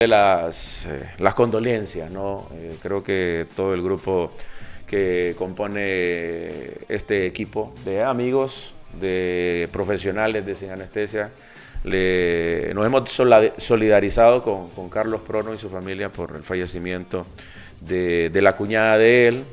las condolencias, ¿no? Creo que todo el grupo que compone este equipo de amigos, de profesionales de Sin Anestesia, nos hemos solidarizado con Carlos Prono y su familia por el fallecimiento de la cuñada de él.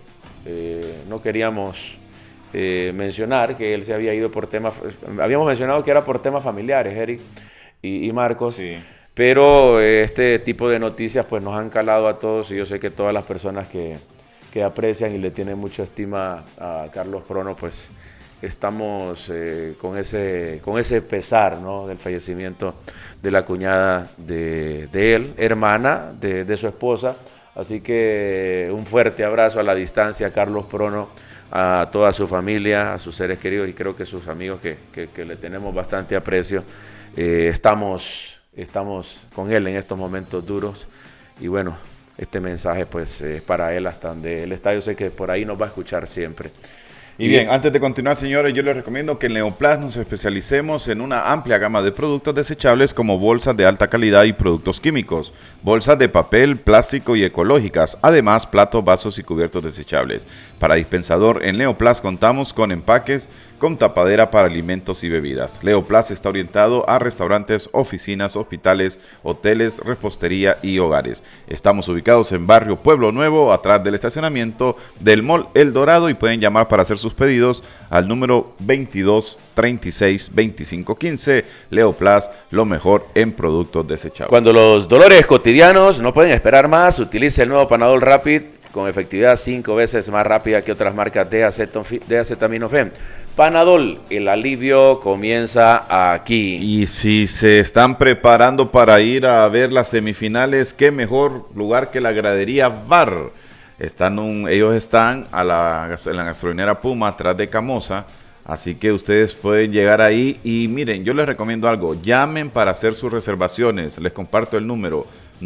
No queríamos mencionar que él se había ido por temas, habíamos mencionado que era por temas familiares, Eric y Marcos. Sí. Pero este tipo de noticias pues nos han calado a todos y yo sé que todas las personas que aprecian y le tienen mucha estima a Carlos Prono pues estamos con ese pesar, ¿no? Del fallecimiento de la cuñada de él, hermana de su esposa. Así que un fuerte abrazo a la distancia a Carlos Prono, a toda su familia, a sus seres queridos y creo que sus amigos que le tenemos bastante aprecio. Estamos con él en estos momentos duros y bueno, este mensaje pues es para él hasta donde él está. Yo sé que por ahí nos va a escuchar siempre. Y bien, antes de continuar, señores, yo les recomiendo que en Neoplas nos especialicemos en una amplia gama de productos desechables como bolsas de alta calidad y productos químicos, bolsas de papel, plástico y ecológicas, además platos, vasos y cubiertos desechables. Para dispensador, en Neoplas contamos con empaques con tapadera para alimentos y bebidas. Neoplas está orientado a restaurantes, oficinas, hospitales, hoteles, repostería y hogares. Estamos ubicados en Barrio Pueblo Nuevo, atrás del estacionamiento del Mall El Dorado y pueden llamar para hacer sus pedidos al número 22 36 25 15. Neoplas, lo mejor en productos desechables. Cuando los dolores cotidianos no pueden esperar más, utilice el nuevo Panadol Rapid con efectividad 5 veces más rápida que otras marcas de acetaminofén. Panadol, el alivio comienza aquí. Y si se están preparando para ir a ver las semifinales, qué mejor lugar que la gradería Bar. Ellos están en la gasolinera Puma, atrás de Camosa. Así que ustedes pueden llegar ahí y miren, yo les recomiendo algo. Llamen para hacer sus reservaciones. Les comparto el número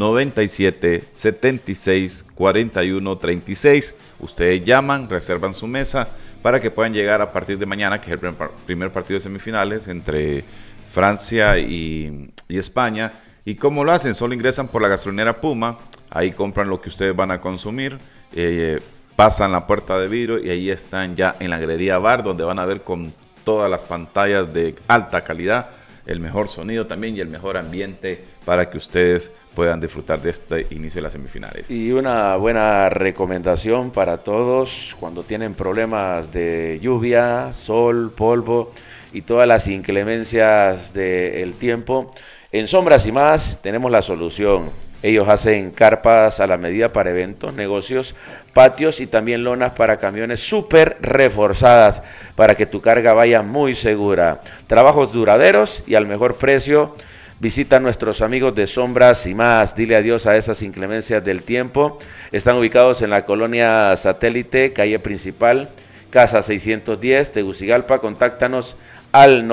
97 76 41 36. Ustedes llaman, reservan su mesa para que puedan llegar a partir de mañana, que es el primer partido de semifinales entre Francia y España. ¿Y cómo lo hacen? Solo ingresan por la gasolinera Puma, ahí compran lo que ustedes van a consumir, pasan la puerta de vidrio y ahí están ya en la gradería Bar, donde van a ver con todas las pantallas de alta calidad, el mejor sonido también y el mejor ambiente para que ustedes puedan disfrutar de este inicio de las semifinales. Y una buena recomendación para todos cuando tienen problemas de lluvia, sol, polvo y todas las inclemencias del tiempo. En Sombras y Más tenemos la solución. Ellos hacen carpas a la medida para eventos, negocios, patios y también lonas para camiones súper reforzadas para que tu carga vaya muy segura. Trabajos duraderos y al mejor precio. Visita a nuestros amigos de Sombras y Más. Dile adiós a esas inclemencias del tiempo. Están ubicados en la colonia Satélite, calle principal, casa 610, Tegucigalpa. Contáctanos al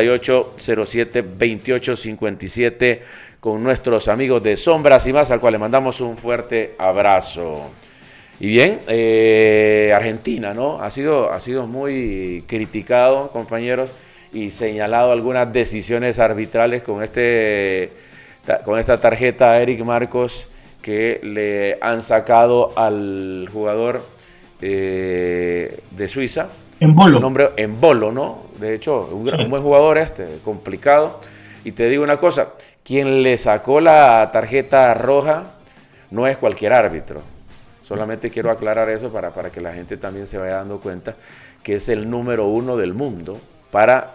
9807-2857 con nuestros amigos de Sombras y Más, al cual le mandamos un fuerte abrazo. Y bien, Argentina, ¿no? Ha sido muy criticado, compañeros, y señalado algunas decisiones arbitrales con esta tarjeta a Eric Marcos que le han sacado al jugador de Suiza. Embolo. Nombre Embolo, ¿no? De hecho, un buen jugador complicado. Y te digo una cosa, quien le sacó la tarjeta roja no es cualquier árbitro. Solamente quiero aclarar eso para que la gente también se vaya dando cuenta que es el número 1 del mundo para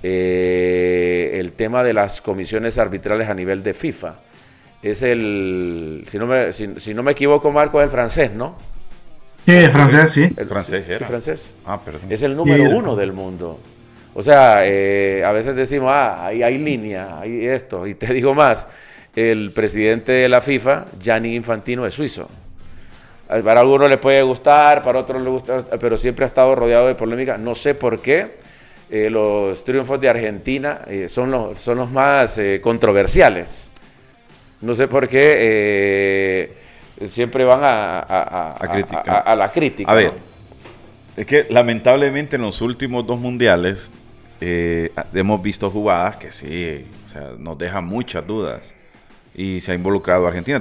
el tema de las comisiones arbitrales a nivel de FIFA. Es si no me equivoco, Marco, es el francés, ¿no? Sí, el francés, sí. El francés era. El francés. Perdón. Es el número 1 del mundo. O sea, a veces decimos, ahí hay línea, hay esto. Y te digo más, el presidente de la FIFA, Gianni Infantino, es suizo. Para algunos le puede gustar, para otros le gusta, pero siempre ha estado rodeado de polémica. No sé por qué los triunfos de Argentina son los más controversiales. No sé por qué siempre van a la crítica. A ver, ¿no? es que lamentablemente en los últimos 2 mundiales hemos visto jugadas que sí, o sea, nos dejan muchas dudas. y se ha involucrado a Argentina.